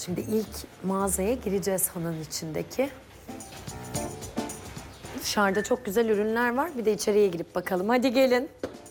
Şimdi ilk mağazaya gireceğiz Han'ın içindeki. Dışarıda çok güzel ürünler var. Bir de içeriye girip bakalım. Hadi gelin.